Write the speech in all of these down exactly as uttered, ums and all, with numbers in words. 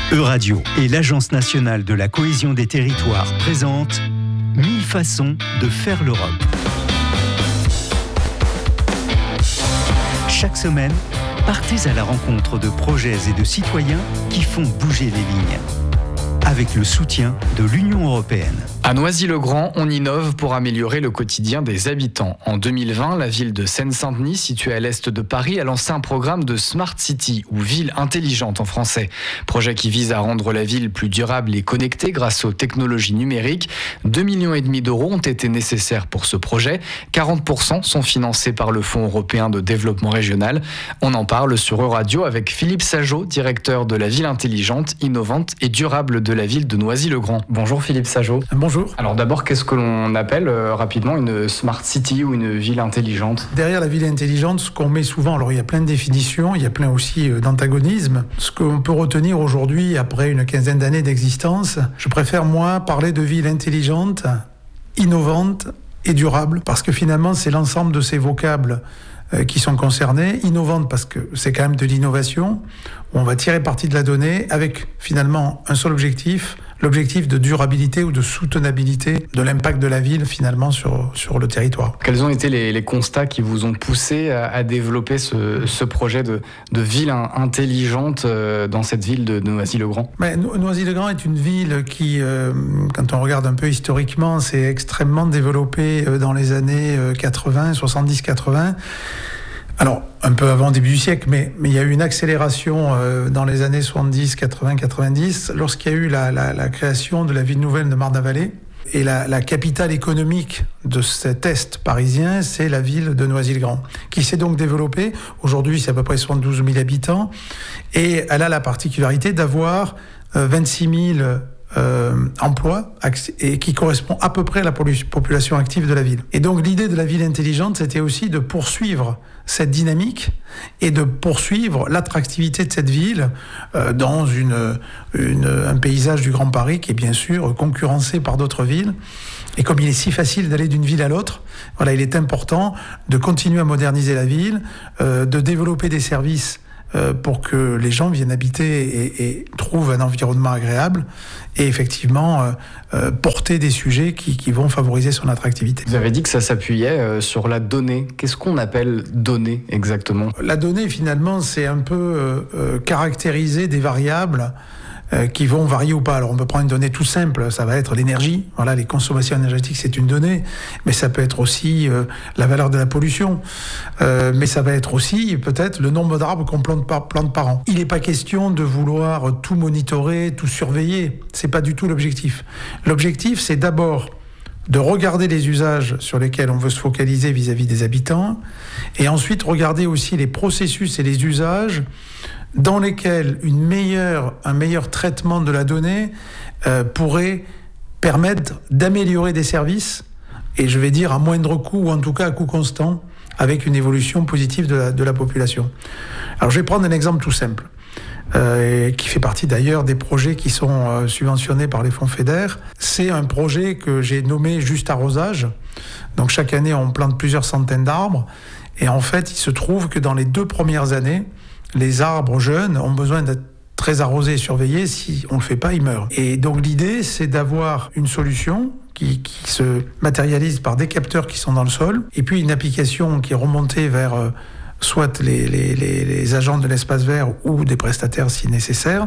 Euradio et l'Agence nationale de la cohésion des territoires présentent mille façons de faire l'Europe. Chaque semaine, partez à la rencontre de projets et de citoyens qui font bouger les lignes. Avec le soutien de l'Union européenne. À Noisy-le-Grand, on innove pour améliorer le quotidien des habitants. En deux mille vingt, la ville de Seine-Saint-Denis, située à l'est de Paris, a lancé un programme de Smart City, ou ville intelligente en français. Projet qui vise à rendre la ville plus durable et connectée grâce aux technologies numériques. deux virgule cinq millions d'euros ont été nécessaires pour ce projet. quarante pour cent sont financés par le Fonds européen de développement régional. On en parle sur Euradio avec Philippe Sageot, directeur de la ville intelligente, innovante et durable de la ville de Noisy-le-Grand. Bonjour Philippe Sageot. Bonjour. Alors d'abord, qu'est-ce que l'on appelle euh, rapidement une smart city ou une ville intelligente ? Derrière la ville intelligente, ce qu'on met souvent, alors il y a plein de définitions, il y a plein aussi euh, d'antagonismes. Ce qu'on peut retenir aujourd'hui, après une quinzaine d'années d'existence, je préfère moi parler de ville intelligente, innovante et durable, parce que finalement c'est l'ensemble de ces vocables euh, qui sont concernés. Innovante parce que c'est quand même de l'innovation, où on va tirer parti de la donnée avec finalement un seul objectif, l'objectif de durabilité ou de soutenabilité de l'impact de la ville finalement sur, sur le territoire. Quels ont été les, les constats qui vous ont poussé à, à développer ce, ce projet de, de ville intelligente euh, dans cette ville de, de Noisy-le-Grand ? Mais Noisy-le-Grand est une ville qui, euh, quand on regarde un peu historiquement, s'est extrêmement développée euh, dans les années quatre-vingts, soixante-dix quatre-vingts. Alors, un peu avant le début du siècle, mais, mais il y a eu une accélération euh, dans les années soixante-dix, quatre-vingts, quatre-vingt-dix, lorsqu'il y a eu la, la, la création de la ville nouvelle de Marne-la-Vallée. Et la, la capitale économique de cet est parisien, c'est la ville de Noisy-le-Grand, qui s'est donc développée. Aujourd'hui, c'est à peu près soixante-douze mille habitants. Et elle a la particularité d'avoir euh, vingt-six mille Euh, emploi et qui correspond à peu près à la population active de la ville. Et donc l'idée de la ville intelligente, c'était aussi de poursuivre cette dynamique et de poursuivre l'attractivité de cette ville euh, dans une, une, un paysage du Grand Paris qui est bien sûr concurrencé par d'autres villes. Et comme il est si facile d'aller d'une ville à l'autre, voilà, il est important de continuer à moderniser la ville, euh, de développer des services Euh, pour que les gens viennent habiter et, et trouvent un environnement agréable et effectivement euh, euh, porter des sujets qui, qui vont favoriser son attractivité. Vous avez dit que ça s'appuyait euh, sur la donnée. Qu'est-ce qu'on appelle donnée exactement ? La donnée finalement c'est un peu euh, euh, caractériser des variables Euh, qui vont varier ou pas. Alors on peut prendre une donnée tout simple, ça va être l'énergie. Voilà, les consommations énergétiques c'est une donnée, mais ça peut être aussi euh, la valeur de la pollution. Euh, mais ça va être aussi peut-être le nombre d'arbres qu'on plante par, plante par an. Il n'est pas question de vouloir tout monitorer, tout surveiller. C'est pas du tout l'objectif. L'objectif c'est d'abord de regarder les usages sur lesquels on veut se focaliser vis-à-vis des habitants, et ensuite regarder aussi les processus et les usages dans lesquels une meilleure, un meilleur traitement de la donnée euh, pourrait permettre d'améliorer des services, et je vais dire à moindre coût, ou en tout cas à coût constant, avec une évolution positive de la, de la population. Alors je vais prendre un exemple tout simple, euh, qui fait partie d'ailleurs des projets qui sont euh, subventionnés par les fonds FEDER. C'est un projet que j'ai nommé Juste Arrosage. Donc chaque année on plante plusieurs centaines d'arbres, et en fait il se trouve que dans les deux premières années, les arbres jeunes ont besoin d'être très arrosés et surveillés. Si on ne le fait pas, ils meurent. Et donc l'idée, c'est d'avoir une solution qui, qui se matérialise par des capteurs qui sont dans le sol, et puis une application qui est remontée vers euh, soit les, les, les, les agents de l'espace vert ou des prestataires si nécessaire,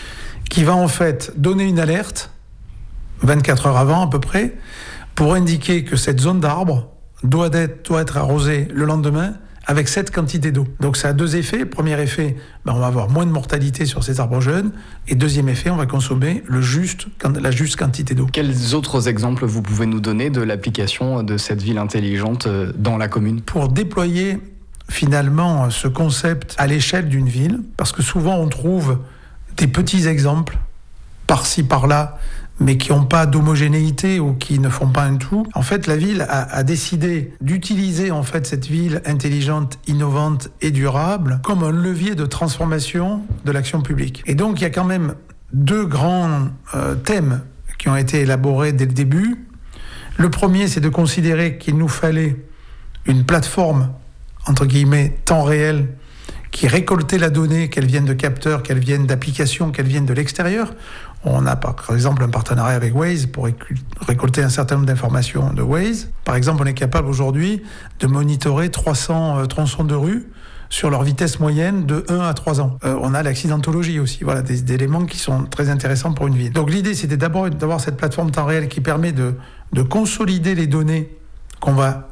qui va en fait donner une alerte vingt-quatre heures avant à peu près, pour indiquer que cette zone d'arbre doit être, doit être arrosée le lendemain avec cette quantité d'eau. Donc ça a deux effets. Premier effet, ben on va avoir moins de mortalité sur ces arbres jeunes. Et deuxième effet, on va consommer le juste, la juste quantité d'eau. Quels autres exemples vous pouvez nous donner de l'application de cette ville intelligente dans la commune ? Pour déployer finalement ce concept à l'échelle d'une ville, parce que souvent on trouve des petits exemples par-ci, par-là, mais qui n'ont pas d'homogénéité ou qui ne font pas un tout. En fait, la ville a, a décidé d'utiliser en fait cette ville intelligente, innovante et durable comme un levier de transformation de l'action publique. Et donc, il y a quand même deux grands euh, thèmes qui ont été élaborés dès le début. Le premier, c'est de considérer qu'il nous fallait une plateforme, entre guillemets, temps réel, qui récoltaient la donnée, qu'elle vienne de capteurs, qu'elle vienne d'applications, qu'elle vienne de l'extérieur. On a par exemple un partenariat avec Waze pour récolter un certain nombre d'informations de Waze. Par exemple, on est capable aujourd'hui de monitorer trois cents euh, tronçons de rue sur leur vitesse moyenne de un à trois ans. Euh, on a l'accidentologie aussi, voilà, des, des éléments qui sont très intéressants pour une ville. Donc l'idée, c'était d'abord d'avoir cette plateforme temps réel qui permet de, de consolider les données qu'on va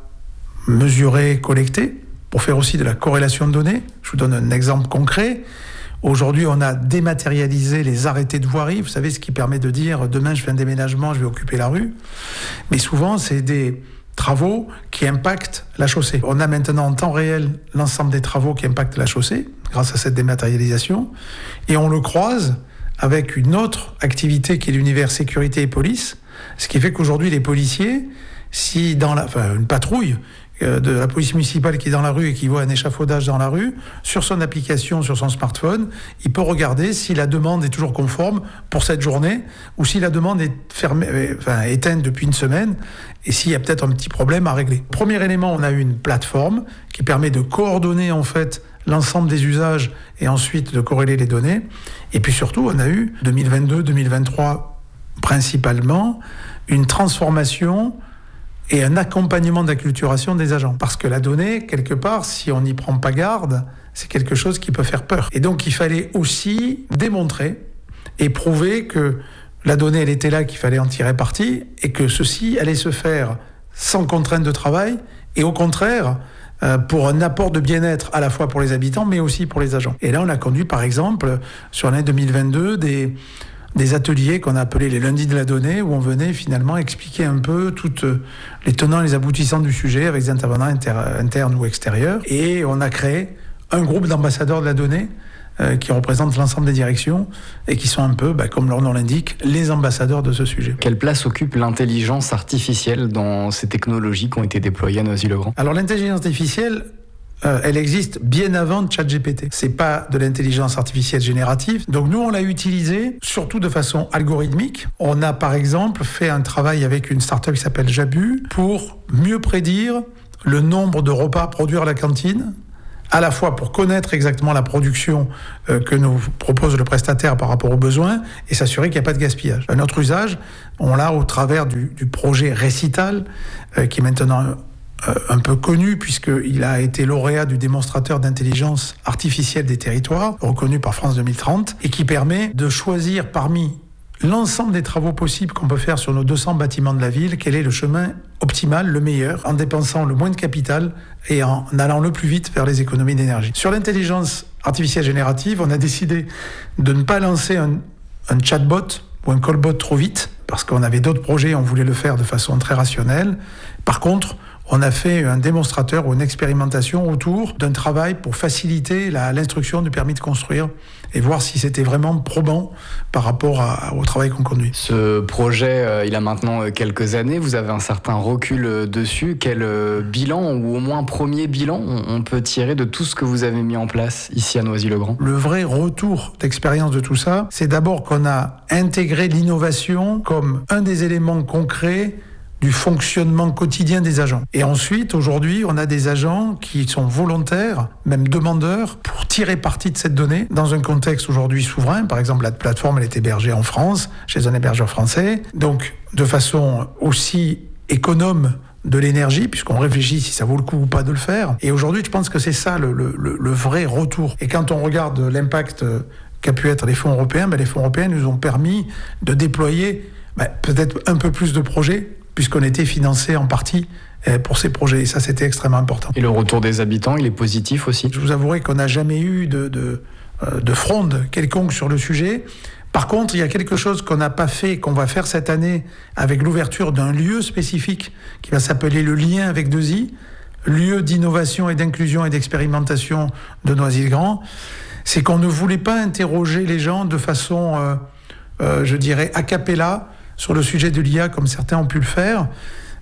mesurer, collecter, pour faire aussi de la corrélation de données. Je vous donne un exemple concret. Aujourd'hui, on a dématérialisé les arrêtés de voirie. Vous savez, ce qui permet de dire demain, je fais un déménagement, je vais occuper la rue. Mais souvent, c'est des travaux qui impactent la chaussée. On a maintenant en temps réel l'ensemble des travaux qui impactent la chaussée grâce à cette dématérialisation. Et on le croise avec une autre activité qui est l'univers sécurité et police. Ce qui fait qu'aujourd'hui, les policiers, si dans la, enfin, une patrouille, de la police municipale qui est dans la rue et qui voit un échafaudage dans la rue, sur son application, sur son smartphone, il peut regarder si la demande est toujours conforme pour cette journée ou si la demande est fermée, enfin, éteinte depuis une semaine et s'il y a peut-être un petit problème à régler. Premier élément, on a eu une plateforme qui permet de coordonner en fait l'ensemble des usages et ensuite de corréler les données. Et puis surtout, on a eu deux mille vingt-deux deux mille vingt-trois principalement une transformation et un accompagnement d'acculturation des agents. Parce que la donnée, quelque part, si on n'y prend pas garde, c'est quelque chose qui peut faire peur. Et donc, il fallait aussi démontrer et prouver que la donnée, elle était là, qu'il fallait en tirer parti, et que ceci allait se faire sans contrainte de travail, et au contraire, euh, pour un apport de bien-être à la fois pour les habitants, mais aussi pour les agents. Et là, on a conduit, par exemple, sur l'année deux mille vingt-deux, des... des ateliers qu'on a appelés les lundis de la donnée, où on venait finalement expliquer un peu toutes les tenants et les aboutissants du sujet avec des intervenants inter- internes ou extérieurs. Et on a créé un groupe d'ambassadeurs de la donnée euh, qui représentent l'ensemble des directions et qui sont un peu, bah, comme leur nom l'indique, les ambassadeurs de ce sujet. Quelle place occupe l'intelligence artificielle dans ces technologies qui ont été déployées à Noisy-le-Grand ? Alors l'intelligence artificielle, Euh, elle existe bien avant ChatGPT. C'est pas de l'intelligence artificielle générative. Donc nous, on l'a utilisé surtout de façon algorithmique. On a par exemple fait un travail avec une start-up qui s'appelle Jabu pour mieux prédire le nombre de repas produits à la cantine, à la fois pour connaître exactement la production euh, que nous propose le prestataire par rapport aux besoins et s'assurer qu'il n'y a pas de gaspillage. Un autre usage, on l'a au travers du, du projet Récital, euh, qui est maintenant un peu connu puisqu'il a été lauréat du démonstrateur d'intelligence artificielle des territoires, reconnu par France deux mille trente, et qui permet de choisir parmi l'ensemble des travaux possibles qu'on peut faire sur nos deux cents bâtiments de la ville, quel est le chemin optimal, le meilleur, en dépensant le moins de capital et en allant le plus vite vers les économies d'énergie. Sur l'intelligence artificielle générative, on a décidé de ne pas lancer un, un chatbot ou un callbot trop vite, parce qu'on avait d'autres projets, on voulait le faire de façon très rationnelle. Par contre, on a fait un démonstrateur ou une expérimentation autour d'un travail pour faciliter la, l'instruction du permis de construire et voir si c'était vraiment probant par rapport à, au travail qu'on conduit. Ce projet, euh, il a maintenant quelques années, vous avez un certain recul euh, dessus. Quel euh, bilan, ou au moins premier bilan, on, on peut tirer de tout ce que vous avez mis en place ici à Noisy-le-Grand ? Le vrai retour d'expérience de tout ça, c'est d'abord qu'on a intégré l'innovation comme un des éléments concrets du fonctionnement quotidien des agents. Et ensuite, aujourd'hui, on a des agents qui sont volontaires, même demandeurs, pour tirer parti de cette donnée dans un contexte aujourd'hui souverain. Par exemple, la plateforme, elle est hébergée en France, chez un hébergeur français. Donc, de façon aussi économe de l'énergie, puisqu'on réfléchit si ça vaut le coup ou pas de le faire. Et aujourd'hui, je pense que c'est ça le, le, le vrai retour. Et quand on regarde l'impact qu'a pu être les fonds européens, ben les fonds européens nous ont permis de déployer ben, peut-être un peu plus de projets, puisqu'on était financé en partie pour ces projets. Et ça, c'était extrêmement important. Et le retour des habitants, il est positif aussi ? Je vous avouerai qu'on n'a jamais eu de, de, de fronde quelconque sur le sujet. Par contre, il y a quelque chose qu'on n'a pas fait, qu'on va faire cette année avec l'ouverture d'un lieu spécifique qui va s'appeler le Lien avec deux i, lieu d'innovation et d'inclusion et d'expérimentation de Noisy-le-Grand. C'est qu'on ne voulait pas interroger les gens de façon, euh, euh, je dirais, a cappella, sur le sujet de l'I A, comme certains ont pu le faire,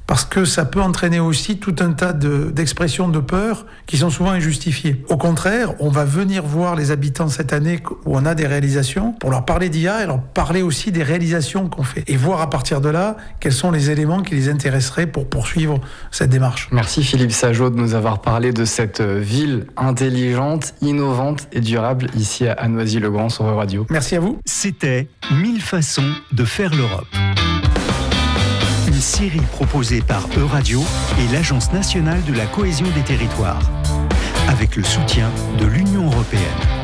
parce que ça peut entraîner aussi tout un tas de, d'expressions de peur qui sont souvent injustifiées. Au contraire, on va venir voir les habitants cette année où on a des réalisations pour leur parler d'I A et leur parler aussi des réalisations qu'on fait et voir à partir de là quels sont les éléments qui les intéresseraient pour poursuivre cette démarche. Merci Philippe Sageot de nous avoir parlé de cette ville intelligente, innovante et durable ici à Noisy-le-Grand sur Euradio. Merci à vous. C'était mille façons de faire l'Europe. Une série proposée par Euradio et l'Agence nationale de la cohésion des territoires, avec le soutien de l'Union européenne.